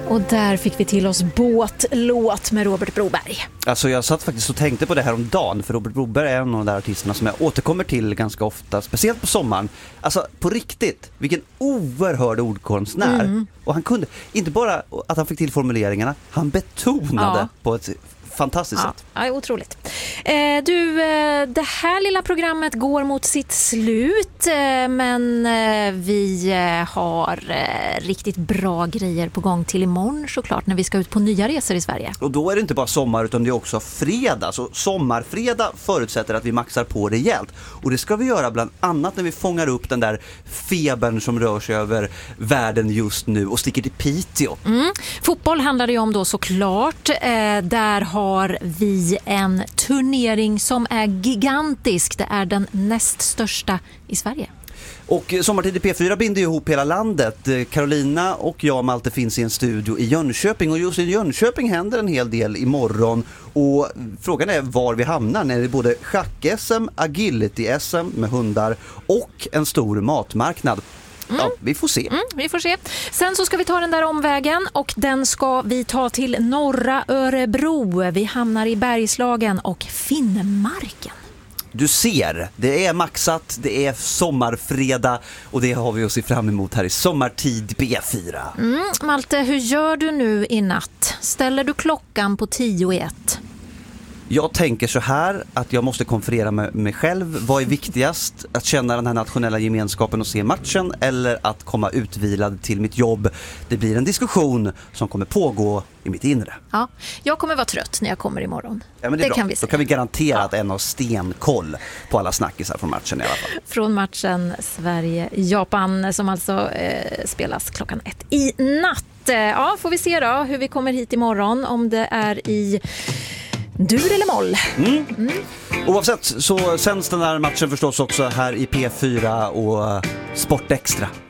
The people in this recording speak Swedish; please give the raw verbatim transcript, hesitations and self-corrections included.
Och där fick vi till oss Båtlåt med Robert Broberg. Alltså jag satt faktiskt och tänkte på det här om dagen, för Robert Broberg är en av de där artisterna som jag återkommer till ganska ofta, speciellt på sommaren. Alltså på riktigt, vilken oerhörd ordkonstnär. Mm. Och han kunde, inte bara att han fick till formuleringarna, han betonade ja. på ett fantastiskt ja. sätt. Ja, otroligt. Eh, du, eh, det här lilla programmet går mot sitt slut, eh, men eh, vi eh, har eh, riktigt bra grejer på gång till imorgon såklart, när vi ska ut på nya resor i Sverige. Och då är det inte bara sommar utan det är också fredag. Så sommarfredag förutsätter att vi maxar på rejält. Och det ska vi göra bland annat när vi fångar upp den där febern som rör sig över världen just nu och sticker till Piteå. Mm. Fotboll handlar det ju om då såklart. Eh, där har har vi en turnering som är gigantisk. Det är den näst största i Sverige. Och Sommartid i P fyra binder ihop hela landet. Carolina och jag, Malte, finns i en studio i Jönköping. Och just i Jönköping händer en hel del imorgon. Och frågan är var vi hamnar när det är både schack-S M, agility-S M med hundar och en stor matmarknad. Mm. Ja, vi får se. Mm, vi får se. Sen så ska vi ta den där omvägen och den ska vi ta till norra Örebro. Vi hamnar i Bergslagen och Finnmarken. Du ser, det är maxat, det är sommarfredag och det har vi att se fram emot här i Sommartid P fyra. Mm, Malte, hur gör du nu i natt? Ställer du klockan på tio i ett? Jag tänker så här att jag måste konferera med mig själv. Vad är viktigast? Att känna den här nationella gemenskapen och se matchen eller att komma utvilad till mitt jobb? Det blir en diskussion som kommer pågå i mitt inre. Ja, jag kommer vara trött när jag kommer imorgon. Ja, men det, det kan vi säga. Då kan vi garantera ja. att en har stenkoll på alla snackisar från matchen i alla fall. Från matchen Sverige-Japan som alltså eh, spelas klockan ett i natt. Ja, får vi se då hur vi kommer hit imorgon. Om det är i dur eller moll. Mm. Mm. Oavsett så sänds den här matchen förstås också här i P fyra och Sport Extra.